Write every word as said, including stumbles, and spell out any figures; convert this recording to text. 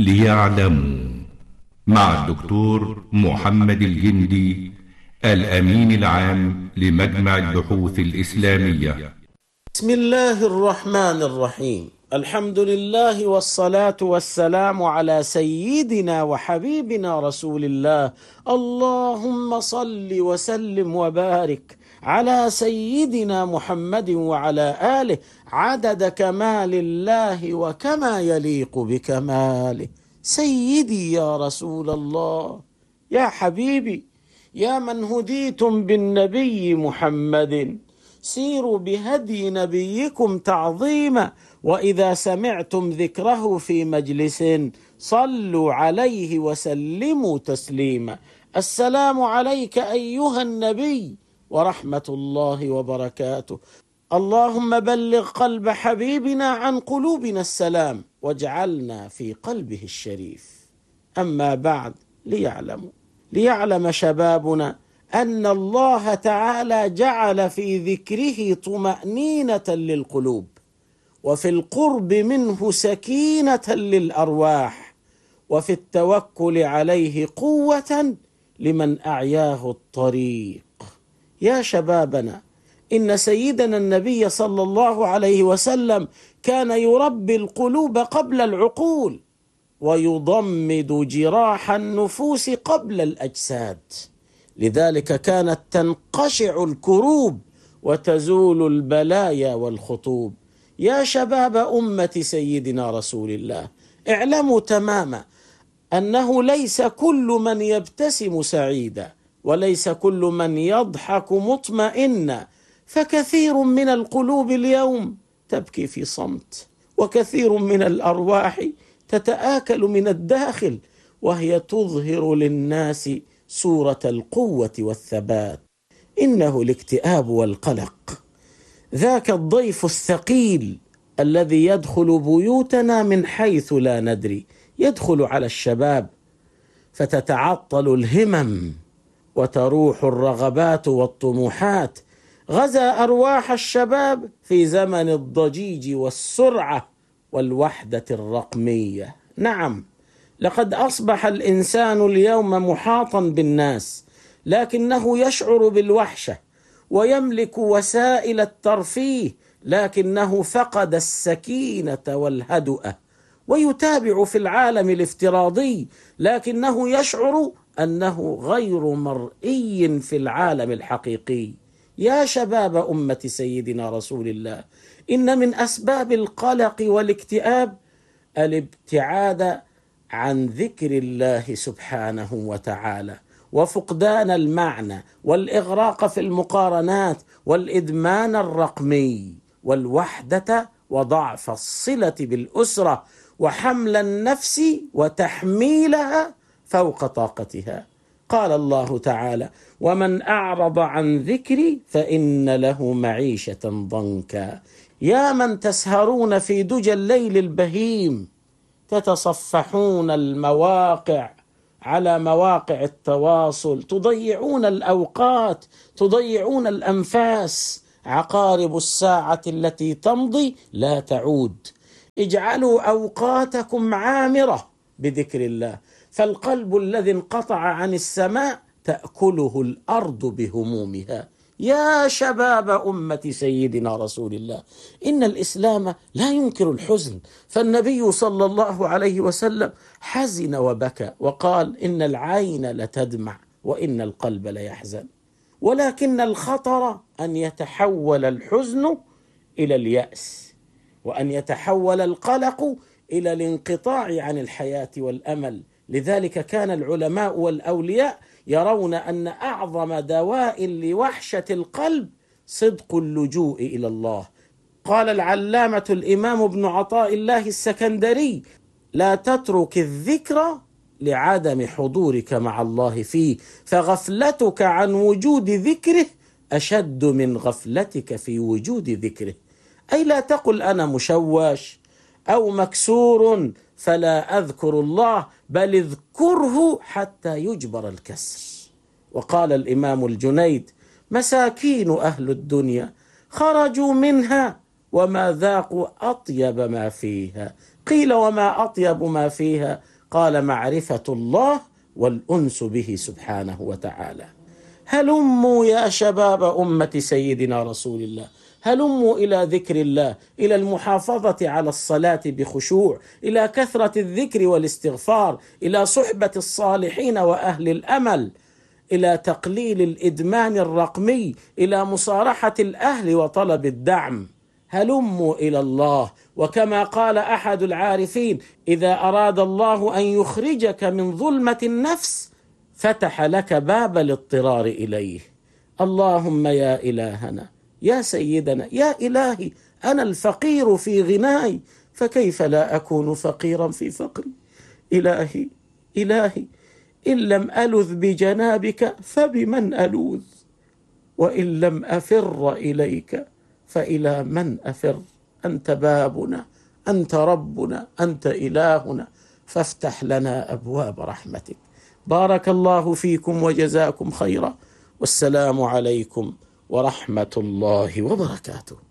ليعلموا مع الدكتور محمد الجندي الأمين العام لمجمع البحوث الإسلامية. بسم الله الرحمن الرحيم. الحمد لله والصلاة والسلام على سيدنا وحبيبنا رسول الله. اللهم صل وسلم وبارك على سيدنا محمد وعلى آله عدد كمال الله وكما يليق بكماله. سيدي يا رسول الله، يا حبيبي، يا من هديتم بالنبي محمد، سيروا بهدي نبيكم تعظيما، وإذا سمعتم ذكره في مجلس صلوا عليه وسلموا تسليما. السلام عليك أيها النبي ورحمة الله وبركاته. اللهم بلغ قلب حبيبنا عن قلوبنا السلام واجعلنا في قلبه الشريف. أما بعد، ليعلموا ليعلم شبابنا أن الله تعالى جعل في ذكره طمأنينة للقلوب، وفي القرب منه سكينة للأرواح، وفي التوكل عليه قوة لمن أعياه الطريق. يا شبابنا، إن سيدنا النبي صلى الله عليه وسلم كان يربي القلوب قبل العقول، ويضمد جراح النفوس قبل الأجساد، لذلك كانت تنقشع الكروب وتزول البلايا والخطوب. يا شباب أمة سيدنا رسول الله، اعلموا تماما أنه ليس كل من يبتسم سعيدا، وليس كل من يضحك مطمئنا، فكثير من القلوب اليوم تبكي في صمت، وكثير من الأرواح تتآكل من الداخل، وهي تظهر للناس صورة القوة والثبات. إنه الاكتئاب والقلق، ذاك الضيف الثقيل الذي يدخل بيوتنا من حيث لا ندري، يدخل على الشباب فتتعطل الهمم وتروح الرغبات والطموحات. غزا أرواح الشباب في زمن الضجيج والسرعة والوحدة الرقمية. نعم، لقد أصبح الإنسان اليوم محاطا بالناس، لكنه يشعر بالوحشة، ويملك وسائل الترفيه، لكنه فقد السكينة والهدوء، ويتابع في العالم الافتراضي، لكنه يشعر أنه غير مرئي في العالم الحقيقي. يا شباب أمة سيدنا رسول الله، إن من أسباب القلق والاكتئاب الابتعاد عن ذكر الله سبحانه وتعالى، وفقدان المعنى، والإغراق في المقارنات، والإدمان الرقمي، والوحدة، وضعف الصلة بالأسرة، وحمل النفس وتحميلها فوق طاقتها. قال الله تعالى: ومن أعرض عن ذكري فإن له معيشة ضنكا. يا من تسهرون في دجى الليل البهيم، تتصفحون المواقع على مواقع التواصل، تضيعون الأوقات، تضيعون الأنفاس. عقارب الساعة التي تمضي لا تعود. اجعلوا أوقاتكم عامرة بذكر الله، فالقلب الذي انقطع عن السماء تأكله الأرض بهمومها. يا شباب أمة سيدنا رسول الله، إن الإسلام لا ينكر الحزن، فالنبي صلى الله عليه وسلم حزن وبكى وقال: إن العين لتدمع وإن القلب ليحزن. ولكن الخطر أن يتحول الحزن إلى اليأس، وأن يتحول القلق إلى الانقطاع عن الحياة والأمل. لذلك كان العلماء والأولياء يرون أن أعظم دواء لوحشة القلب صدق اللجوء إلى الله. قال العلامة الإمام ابن عطاء الله السكندري: لا تترك الذكر لعدم حضورك مع الله فيه، فغفلتك عن وجود ذكره أشد من غفلتك في وجود ذكره. أي لا تقل أنا مشوش أو مكسور فلا أذكر الله، بل اذكره حتى يجبر الكسر. وقال الإمام الجنيد: مساكين أهل الدنيا خرجوا منها وما ذاقوا أطيب ما فيها. قيل: وما أطيب ما فيها؟ قال معرفة الله والأنس به سبحانه وتعالى. هلموا يا شباب أمة سيدنا رسول الله، هلموا إلى ذكر الله، إلى المحافظة على الصلاة بخشوع، إلى كثرة الذكر والاستغفار، إلى صحبة الصالحين وأهل الأمل، إلى تقليل الإدمان الرقمي، إلى مصارحة الأهل وطلب الدعم. هلموا إلى الله. وكما قال أحد العارفين: إذا أراد الله أن يخرجك من ظلمة النفس فتح لك باب الاضطرار إليه. اللهم يا إلهنا، يا سيدنا، يا إلهي، أنا الفقير في غناي، فكيف لا أكون فقيرا في فقري؟ إلهي إلهي، إن لم ألذ بجنابك فبمن ألوذ، وإن لم أفر إليك فإلى من أفر؟ أنت بابنا، أنت ربنا، أنت إلهنا، فافتح لنا أبواب رحمتك. بارك الله فيكم وجزاكم خيرا، والسلام عليكم ورحمة الله وبركاته.